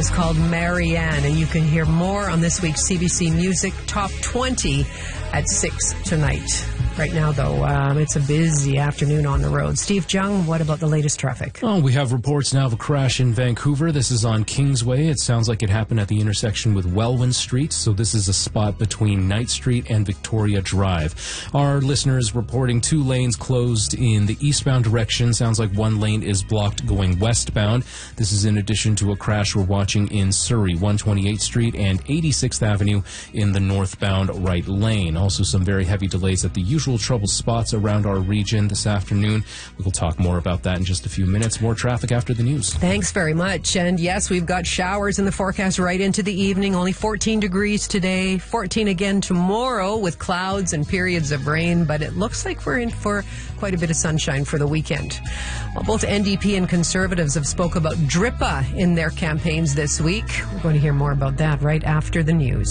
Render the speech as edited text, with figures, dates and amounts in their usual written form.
is called Marianne, and you can hear more on this week's CBC Music Top 20 at 6 tonight. Right now, though, it's a busy afternoon on the road. Steve Jung, what about the latest traffic? Oh, we have reports now of a crash in Vancouver. This is on Kingsway. It sounds like it happened at the intersection with Welwyn Street, so this is a spot between Knight Street and Victoria Drive. Our listeners reporting 2 lanes closed in the eastbound direction. Sounds like 1 lane is blocked going westbound. This is in addition to a crash we're watching in Surrey, 128th Street and 86th Avenue in the northbound right lane. Also some very heavy delays at the usual trouble spots around our region this afternoon. We will talk more about that in just a few minutes. More traffic after the news. Thanks very much. And yes, we've got showers in the forecast right into the evening. Only 14 degrees today, 14 again tomorrow with clouds and periods of rain. But it looks like we're in for quite a bit of sunshine for the weekend. Well, both NDP and Conservatives have spoke about DRIPA in their campaigns this week. We're going to hear more about that right after the news.